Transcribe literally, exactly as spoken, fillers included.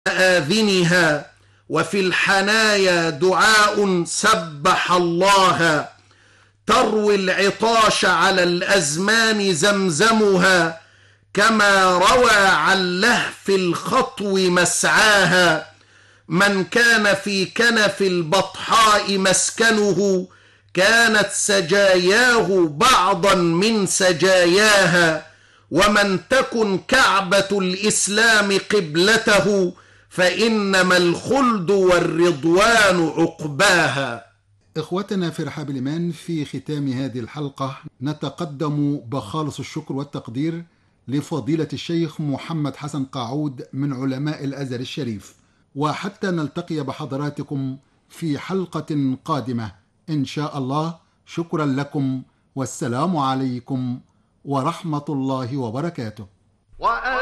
آذنها، وفي الحنايا دعاء سبح الله، تروي العطاش على الأزمان زمزمها، كما روى عن لهف الخطو مسعاها. من كان في كنف البطحاء مسكنه، كانت سجاياه بعضا من سجاياها. ومن تكن كعبة الإسلام قبلته، فإنما الخلد والرضوان عقباها. إخوتنا في رحاب الإيمان، في ختام هذه الحلقة نتقدم بخالص الشكر والتقدير لفضيلة الشيخ محمد حسن قاعود من علماء الأزهر الشريف، وحتى نلتقي بحضراتكم في حلقة قادمة إن شاء الله. شكرا لكم، والسلام عليكم ورحمة الله وبركاته.